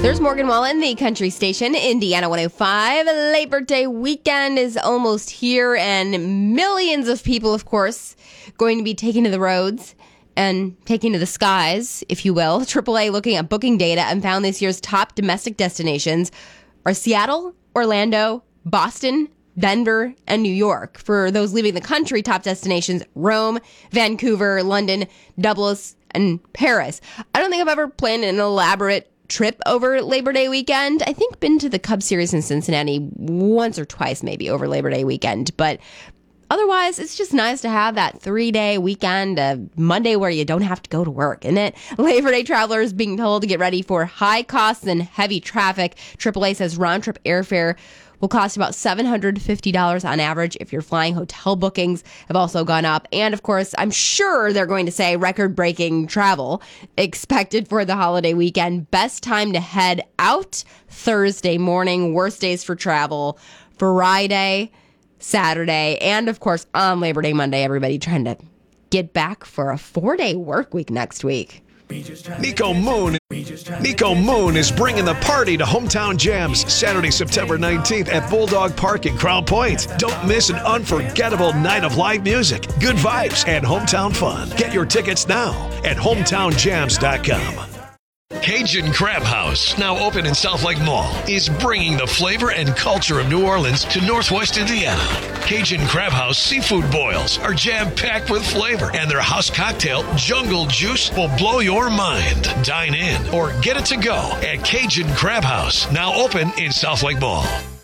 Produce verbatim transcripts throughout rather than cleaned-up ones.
There's Morgan Wallen, the country station, Indiana one oh five. Labor Day weekend is almost here, and millions of people, of course, going to be taking to the roads and taking to the skies, if you will. triple A looking at booking data and found this year's top domestic destinations are Seattle, Orlando, Boston, Denver, and New York. For those leaving the country, top destinations, Rome, Vancouver, London, Dublin, and Paris. I don't think I've ever planned an elaborate trip over Labor Day weekend. I think been to the Cubs series in Cincinnati once or twice maybe over Labor Day weekend, but otherwise it's just nice to have that three-day weekend, a Monday where you don't have to go to work, isn't it? Labor Day travelers being told to get ready for high costs and heavy traffic. triple A says round-trip airfare will cost about seven hundred fifty dollars on average if you're flying. Hotel bookings have also gone up. And, of course, I'm sure they're going to say record-breaking travel expected for the holiday weekend. Best time to head out, Thursday morning. Worst days for travel, Friday, Saturday, and, of course, on Labor Day Monday, everybody trying to get back for a four-day work week next week. Nico Moon. Nico Moon is bringing the party to Hometown Jams Saturday, September nineteenth at Bulldog Park in Crown Point. Don't miss an unforgettable night of live music, good vibes, and hometown fun. Get your tickets now at hometown jams dot com. Cajun Crab House, now open in South Lake Mall, is bringing the flavor and culture of New Orleans to Northwest Indiana. Cajun Crab House seafood boils are jam-packed with flavor, and their house cocktail, Jungle Juice, will blow your mind. Dine in or get it to go at Cajun Crab House, now open in South Lake Mall.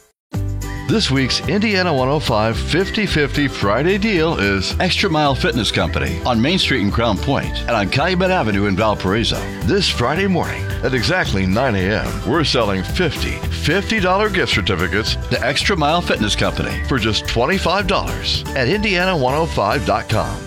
This week's Indiana one oh five fifty-fifty Friday deal is Extra Mile Fitness Company on Main Street in Crown Point and on Calumet Avenue in Valparaiso. this Friday morning at exactly nine a.m. We're selling fifty fifty dollars gift certificates The Extra Mile Fitness Company for just twenty-five dollars at indiana one oh five dot com.